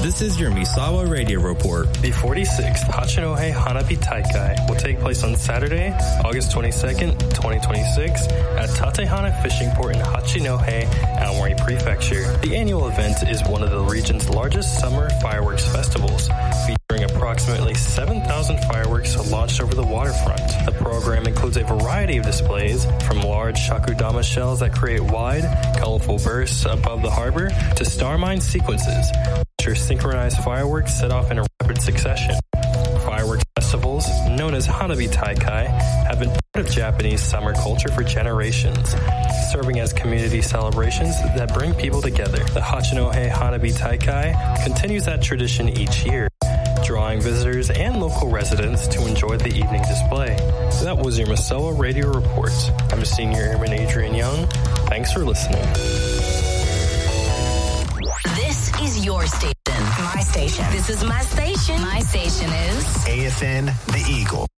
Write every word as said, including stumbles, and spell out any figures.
This is your Misawa Radio Report. The forty-sixth Hachinohe Hanabi Taikai will take place on Saturday, August twenty-second, twenty twenty-six at Tatehana Fishing Port in Hachinohe, Aomori Prefecture. The annual event is one of the region's largest summer fireworks festivals, featuring approximately seven thousand fireworks launched over the waterfront. The program includes a variety of displays, from large shakudama shells that create wide, colorful bursts above the harbor to star mine sequences, which are synchronized fireworks set off in a rapid succession. Fireworks festivals, known as Hanabi Taikai, have been part of Japanese summer culture for generations, serving as community celebrations that bring people together. The Hachinohe Hanabi Taikai continues that tradition each year, drawing visitors and local residents to enjoy the evening display. That was your Misawa Radio Report. I'm Senior Airman Adrian Young. Thanks for listening. This is your station. My station. This is my station. My station is A F N The Eagle.